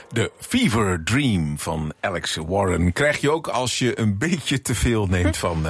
De Fever Dream van Alex Warren krijg je ook als je een beetje te veel neemt van...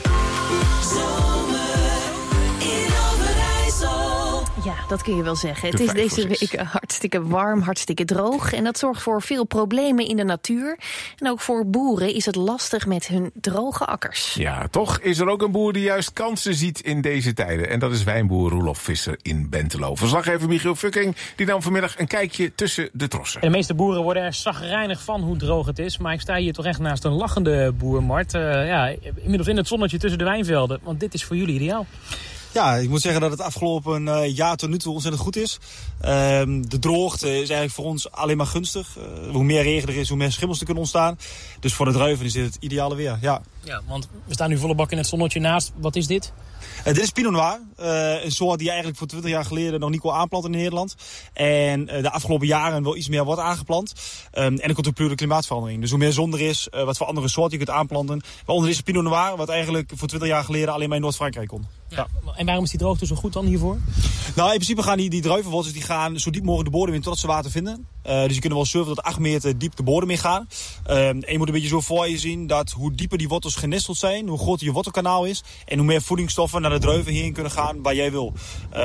Ja, dat kun je wel zeggen. Het is deze week hartstikke warm, hartstikke droog. En dat zorgt voor veel problemen in de natuur. En ook voor boeren is het lastig met hun droge akkers. Ja, toch is er ook een boer die juist kansen ziet in deze tijden. En dat is wijnboer Roelof Visser in Bentelo. Verslaggever Michiel Fucking, die nam vanmiddag een kijkje tussen de trossen. De meeste boeren worden er chagrijnig van hoe droog het is. Maar ik sta hier toch echt naast een lachende boer, Mart. Inmiddels in het zonnetje tussen de wijnvelden. Want dit is voor jullie ideaal. Ja, ik moet zeggen dat het afgelopen jaar tot nu toe ontzettend goed is. De droogte is eigenlijk voor ons alleen maar gunstig. Hoe meer regen er is, hoe meer schimmels er kunnen ontstaan. Dus voor de druiven is dit het ideale weer, ja. Ja, want we staan nu volle bak in het zonnetje naast. Wat is dit? Dit is Pinot Noir. Een soort die eigenlijk voor 20 jaar geleden nog niet kon aanplanten in Nederland. En de afgelopen jaren wel iets meer wordt aangeplant. En er komt ook puur de klimaatverandering. Dus hoe meer zon er is, wat voor andere soorten je kunt aanplanten. Waaronder is Pinot Noir, wat eigenlijk voor 20 jaar geleden alleen maar in Noord-Frankrijk kon. Ja. En waarom is die droogte zo goed dan hiervoor? Nou, in principe gaan die druivenwortels die gaan zo diep mogelijk de bodem in totdat ze water vinden. Dus je kunt wel 7 tot 8 meter diep de bodem in gaan. En je moet een beetje zo voor je zien dat hoe dieper die wortels genesteld zijn, hoe groter je wortelkanaal is. En hoe meer voedingsstoffen naar de druiven heen kunnen gaan waar jij wil.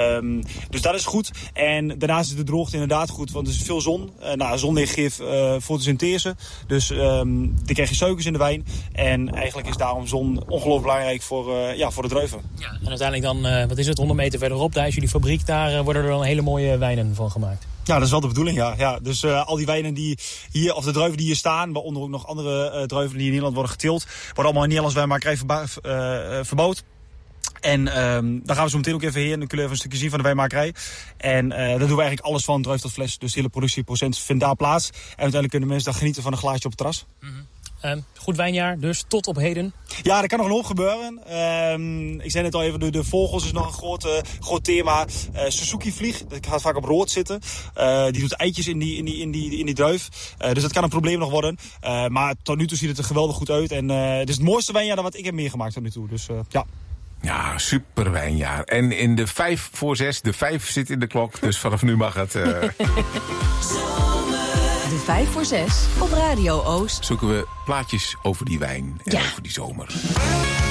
Dus dat is goed. En daarnaast is de droogte inderdaad goed, want er is veel zon. Zonlicht geeft fotosynthese. Dus dan krijg je suikers in de wijn. En eigenlijk is daarom zon ongelooflijk belangrijk voor de druiven. Ja, en uiteindelijk dan, wat is het, 100 meter verderop, daar is jullie fabriek, daar worden er dan hele mooie wijnen van gemaakt. Ja, dat is wel de bedoeling, ja. Dus al die wijnen die hier, of de druiven die hier staan, waaronder ook nog andere druiven die in Nederland worden geteeld, worden allemaal in Nederlands wijnmakerij verbouwd. En daar gaan we zo meteen ook even heen. Dan kunnen we even een stukje zien van de wijnmakerij. En daar doen we eigenlijk alles van druif tot fles. Dus de hele productieproces vindt daar plaats. En uiteindelijk kunnen mensen dan genieten van een glaasje op het terras. Mm-hmm. Goed wijnjaar, dus tot op heden. Ja, er kan nog een hoop gebeuren. Ik zei net al even, de vogels is nog een groot thema. Suzuki-vlieg, dat gaat vaak op rood zitten. Die doet eitjes in die druif. Dus dat kan een probleem nog worden. Maar tot nu toe ziet het er geweldig goed uit. En het is het mooiste wijnjaar wat ik heb meegemaakt tot nu toe. Dus ja. Ja, super wijnjaar. En in de 5 voor 6, de 5 zit in de klok. Dus vanaf nu mag het... De 5 voor 6 op Radio Oost. Zoeken we plaatjes over die wijn en over die zomer.